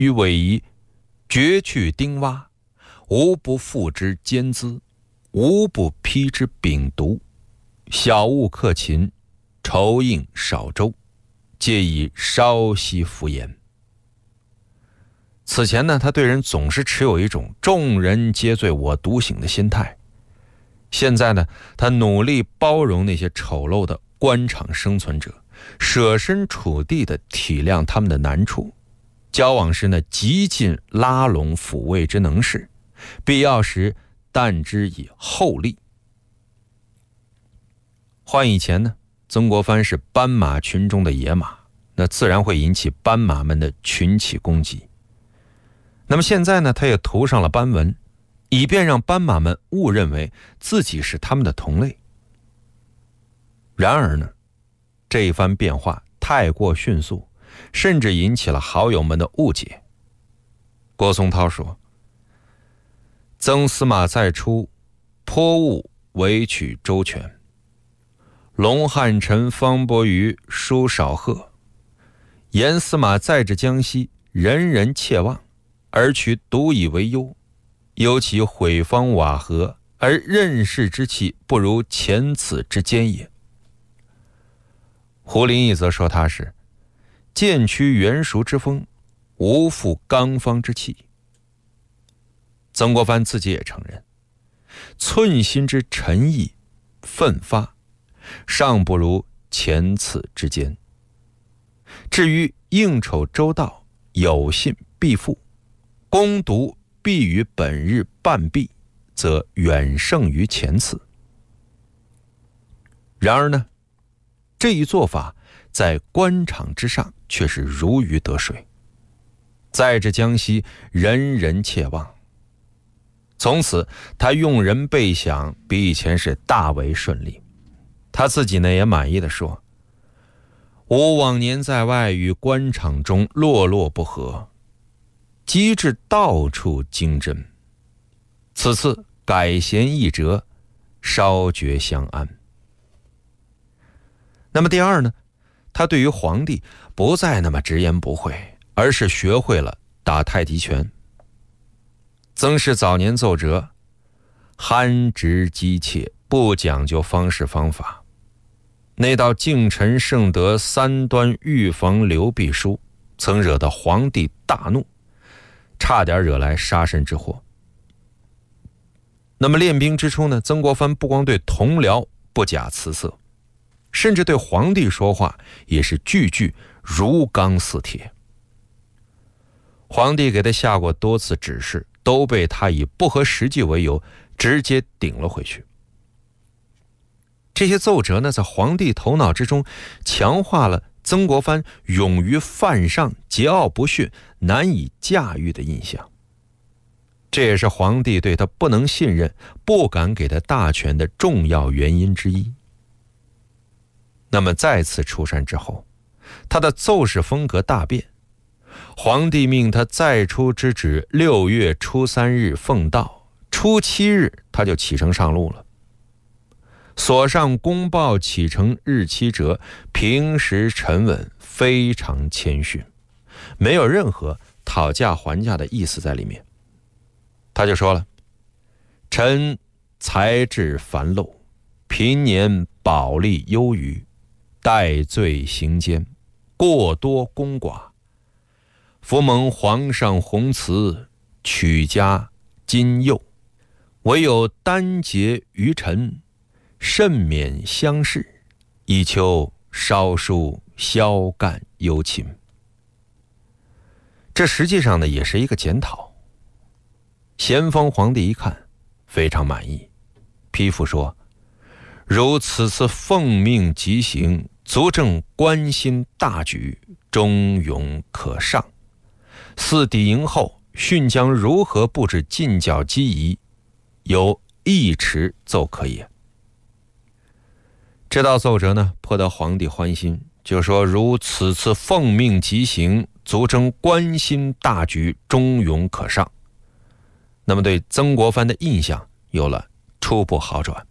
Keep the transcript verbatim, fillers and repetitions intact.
与委夷，绝去丁洼，无不复之兼资，无不批之秉读。小物克勤，酬应少周，皆以稍息敷衍。此前呢，他对人总是持有一种众人皆醉我独醒的心态。现在呢，他努力包容那些丑陋的官场生存者，设身处地地体谅他们的难处，交往时呢，极尽拉拢抚慰之能事，必要时但之以厚利。换以前呢，曾国藩是斑马群中的野马，那自然会引起斑马们的群起攻击。那么现在呢，他也涂上了斑纹，以便让斑马们误认为自己是他们的同类。然而呢，这一番变化太过迅速，甚至引起了好友们的误解。郭松涛说：“曾司马再出，颇务委曲周全。龙汉臣方伯瑜书少贺，严司马再至江西，人人切望，而取独以为忧。忧其毁方瓦合，而任事之气不如前此之坚也。”胡林翼则说他是渐趋圆熟之风，无复刚方之气。曾国藩自己也承认，寸心之沉毅奋发，尚不如前此之坚。至于应酬周到，有信必复，攻读必于本日半毕，则远胜于前次。然而呢，这一做法在官场之上却是如鱼得水，在这江西人人切望。从此他用人备饷比以前是大为顺利。他自己呢也满意地说：“吾往年在外与官场中落落不合，机智到处精针，此次改弦易辙，稍觉相安。”那么第二呢，他对于皇帝不再那么直言不讳，而是学会了打太极拳。曾氏早年奏折，憨直机切，不讲究方式方法。那道敬臣圣德三端预防流弊书，曾惹得皇帝大怒，差点惹来杀身之祸。那么练兵之初呢，曾国藩不光对同僚不假辞色，甚至对皇帝说话也是句句如钢似铁。皇帝给他下过多次指示，都被他以不合实际为由直接顶了回去。这些奏折呢，在皇帝头脑之中强化了曾国藩勇于犯上、桀骜不驯、难以驾驭的印象。这也是皇帝对他不能信任、不敢给他大权的重要原因之一。那么再次出山之后，他的奏事风格大变。皇帝命他再出之旨，六月初三日奉到，初七日他就启程上路了。所上公报启程日期折，平时沉稳，非常谦逊，没有任何讨价还价的意思在里面。他就说了：“臣才智繁陋，平年宝力优于，戴罪行奸，过多功寡。伏蒙皇上宏慈，取家金佑，唯有单节于臣，慎免乡事，以求稍疏消干忧勤。”这实际上呢，也是一个检讨。咸丰皇帝一看，非常满意，批复说：“如此次奉命即行，足证关心大举，忠勇可上。四抵营后，训将如何布置进剿机宜，有一迟奏可也。”这道奏折呢，颇得皇帝欢心，就说：“如此次奉命即行，足证关心大局，忠勇可上。”那么对曾国藩的印象有了初步好转。